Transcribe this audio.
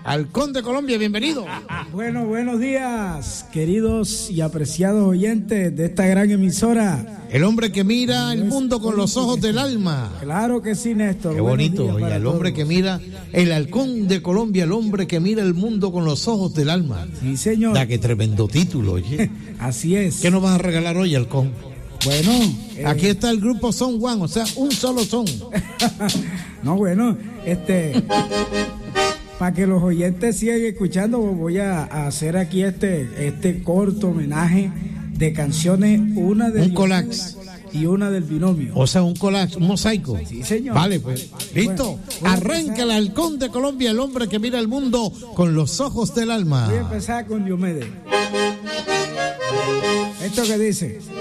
Halcón de Colombia, bienvenido. Bueno, buenos días, queridos y apreciados oyentes de esta gran emisora. El hombre que mira el mundo con los ojos del alma. Claro que sí, Néstor. Qué bonito, oiga, el hombre que mira, el Halcón de Colombia, el hombre que mira el mundo con los ojos del alma. Sí, señor. Da, qué tremendo título, oye. Así es. ¿Qué nos vas a regalar hoy, Halcón? Bueno, aquí está el grupo Son One, o sea, un solo son. No, bueno, para que los oyentes sigan escuchando, voy a hacer aquí este corto homenaje de canciones, una de un collage y una del binomio. O sea, un collage, un mosaico. Sí, señor. Vale, pues, listo. Arranca el Halcón de Colombia, el hombre que mira el mundo con los ojos del alma. Voy a empezar con Diomedes. Esto que dice: